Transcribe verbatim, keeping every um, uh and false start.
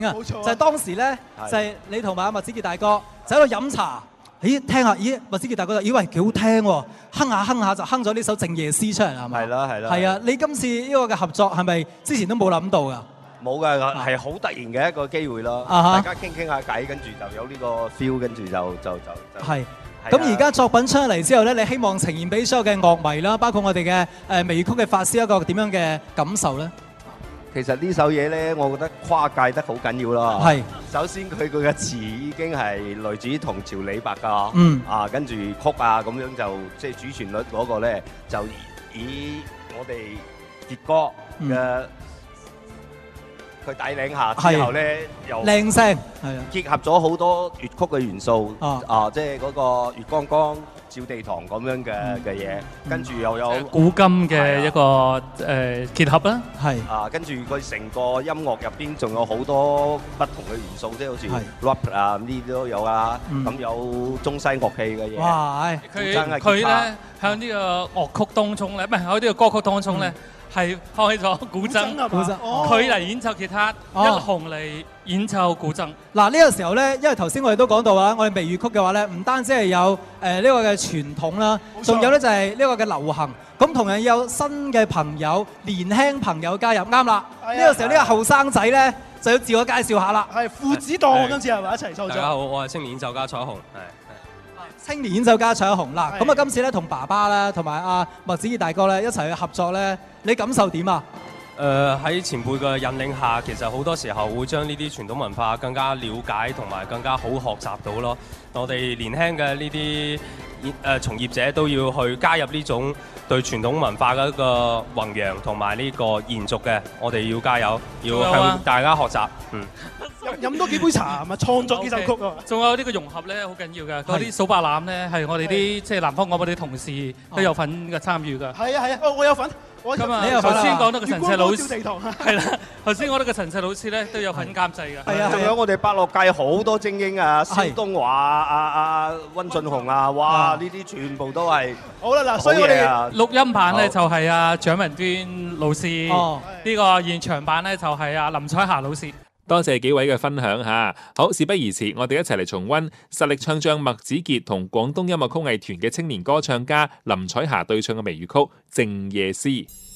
冇錯、啊，就係當時咧，就係、是、你同埋阿麥子傑大哥就喺度飲茶。咦，聽下，咦，麥子傑大哥就以為幾好聽喎，哼下哼下就哼咗呢首《靜夜思》出嚟係嘛？ 係啦，係啦。 係啊，你今次呢個嘅合作係咪之前都冇諗到㗎？ 冇㗎，係好突然嘅一個機會咯。 啊、 大家傾傾下偈，跟住就有呢個 feel，跟住就就就就係。咁而家作品出嚟之後咧，你希望呈現俾所有嘅樂迷啦，包括我哋嘅誒微曲嘅法師一個點樣嘅感受咧？ 其實呢首嘢咧，我覺得跨界得好緊要啦。 係。首先佢佢嘅詞已經係類似於同朝李白㗎。 嗯。 啊，跟住曲啊咁樣就即係主旋律嗰個咧，就以我哋傑哥嘅佢帶領下之後咧，又靚聲係啊， 結合咗好多粵曲嘅元素。 啊。 啊，即係嗰個月光光照地堂咁樣嘅嘅嘢，跟住又有古今嘅一個誒結合啦。 係啊，跟住佢成個音樂入邊仲有好多不同嘅元素，即係好似 rap 啊呢啲都有啊。咁有中西樂器嘅嘢。 哇！佢佢咧喺呢個樂曲當中咧，唔係喺呢個歌曲當中咧，係開咗古箏，佢嚟演奏吉他，一紅嚟演奏古箏。 嗱呢個時候咧，因為頭先我哋都講到啦，我哋微粵曲嘅話咧，唔單止係有誒呢個嘅傳統啦，仲有咧就係呢個嘅流行。咁同樣有新嘅朋友、年輕朋友加入，啱啦。呢個時候呢個後生仔咧就要自我介紹下啦。 係父子檔，今次係咪一齊創作？ 大家好，我係青年演奏家蔡一雄。 青年演奏家蔡一雄啦，咁啊今次咧同爸爸啦，同埋阿麥子傑大哥咧一齊去合作咧，你感受點啊？ 誒喺、呃、前輩嘅引領下，其實好多時候會將呢啲傳統文化更加了解同埋更加好學習到咯。我哋年輕嘅呢啲誒從業者都要去加入呢種對傳統文化嘅一個弘揚同埋呢個延續嘅，我哋要加油，要向大家學習。嗯。 飲多幾杯茶，咪創作幾首曲啊！ 仲有呢個融合咧，好緊要嘅。嗰啲數白欖咧，係我哋啲即係南方我哋啲同事都有份嘅參與㗎。 係啊係啊，哦我有份。 咁啊，頭先講到個陳世老師，係啦，頭先講到個陳世老師咧都有份監製㗎。 係啊，仲有我哋百樂界好多精英啊，蕭東華啊、阿阿溫俊雄啊，哇！呢啲全部都係好啦嗱，所以我哋錄音版咧就係阿蔣文端老師，呢個現場版咧就係阿林彩霞老師。 多謝幾位嘅分享嚇，好，事不宜遲，我哋一齊嚟重溫實力唱將麥子傑同廣東音樂曲藝團嘅青年歌唱家林彩霞對唱嘅微粵曲《靜夜思》。